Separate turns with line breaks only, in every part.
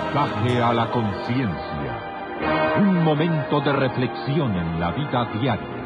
Mensaje a la conciencia. Un momento de reflexión en la vida diaria.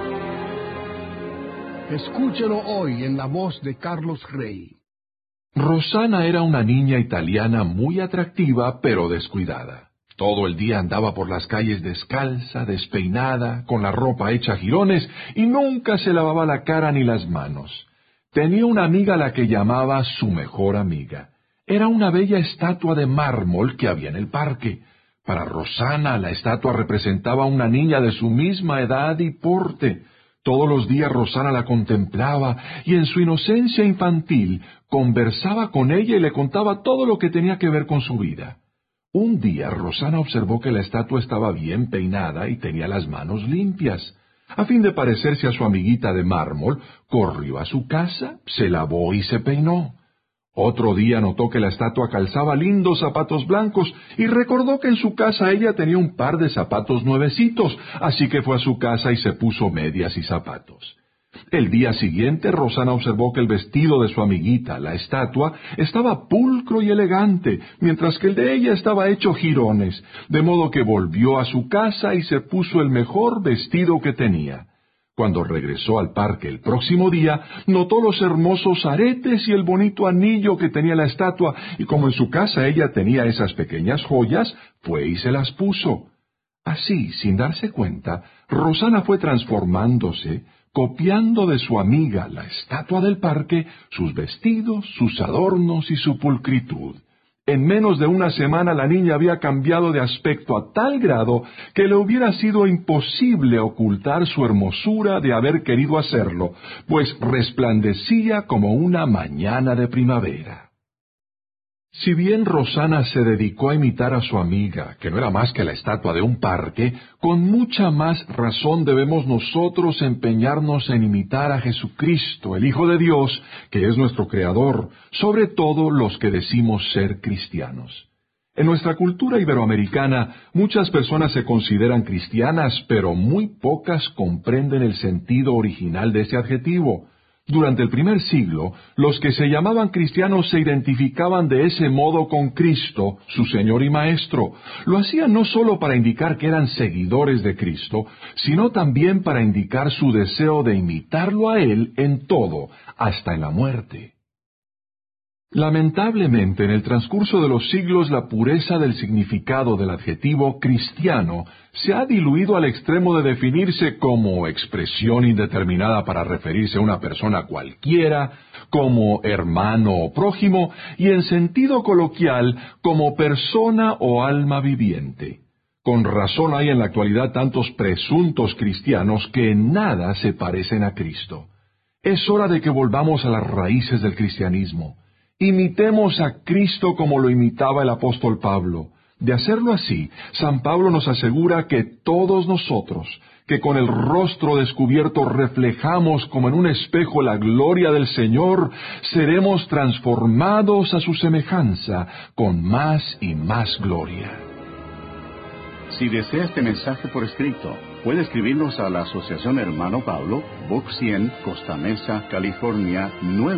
Escúchelo hoy en la voz de Carlos Rey.
Rosana era una niña italiana muy atractiva, pero descuidada. Todo el día andaba por las calles descalza, despeinada, con la ropa hecha jirones, y nunca se lavaba la cara ni las manos. Tenía una amiga a la que llamaba su mejor amiga. Era una bella estatua de mármol que había en el parque. Para Rosana, la estatua representaba a una niña de su misma edad y porte. Todos los días Rosana la contemplaba y en su inocencia infantil conversaba con ella y le contaba todo lo que tenía que ver con su vida. Un día Rosana observó que la estatua estaba bien peinada y tenía las manos limpias. A fin de parecerse a su amiguita de mármol, corrió a su casa, se lavó y se peinó. Otro día notó que la estatua calzaba lindos zapatos blancos y recordó que en su casa ella tenía un par de zapatos nuevecitos, así que fue a su casa y se puso medias y zapatos. El día siguiente Rosana observó que el vestido de su amiguita, la estatua, estaba pulcro y elegante, mientras que el de ella estaba hecho jirones, de modo que volvió a su casa y se puso el mejor vestido que tenía. Cuando regresó al parque el próximo día, notó los hermosos aretes y el bonito anillo que tenía la estatua, y como en su casa ella tenía esas pequeñas joyas, fue y se las puso. Así, sin darse cuenta, Rosana fue transformándose, copiando de su amiga, la estatua del parque, sus vestidos, sus adornos y su pulcritud. En menos de una semana la niña había cambiado de aspecto a tal grado que le hubiera sido imposible ocultar su hermosura de haber querido hacerlo, pues resplandecía como una mañana de primavera. Si bien Rosana se dedicó a imitar a su amiga, que no era más que la estatua de un parque, con mucha más razón debemos nosotros empeñarnos en imitar a Jesucristo, el Hijo de Dios, que es nuestro Creador, sobre todo los que decimos ser cristianos. En nuestra cultura iberoamericana, muchas personas se consideran cristianas, pero muy pocas comprenden el sentido original de ese adjetivo. Durante el primer siglo, los que se llamaban cristianos se identificaban de ese modo con Cristo, su Señor y Maestro. Lo hacían no solo para indicar que eran seguidores de Cristo, sino también para indicar su deseo de imitarlo a Él en todo, hasta en la muerte. Lamentablemente, en el transcurso de los siglos, la pureza del significado del adjetivo cristiano se ha diluido al extremo de definirse como expresión indeterminada para referirse a una persona cualquiera, como hermano o prójimo, y en sentido coloquial como persona o alma viviente. Con razón hay en la actualidad tantos presuntos cristianos que en nada se parecen a Cristo. Es hora de que volvamos a las raíces del cristianismo. Imitemos a Cristo como lo imitaba el apóstol Pablo. De hacerlo así, San Pablo nos asegura que todos nosotros, que con el rostro descubierto reflejamos como en un espejo la gloria del Señor, seremos transformados a su semejanza con más y más gloria.
Si desea este mensaje por escrito, puede escribirnos a la Asociación Hermano Pablo, Box 100, Costa Mesa, California,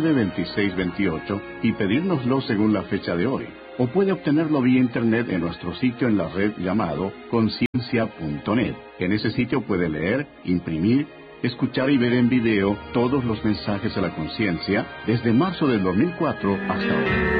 92628, y pedírnoslo según la fecha de hoy. O puede obtenerlo vía internet en nuestro sitio en la red llamado conciencia.net. En ese sitio puede leer, imprimir, escuchar y ver en video todos los mensajes de la conciencia desde marzo del 2004 hasta hoy.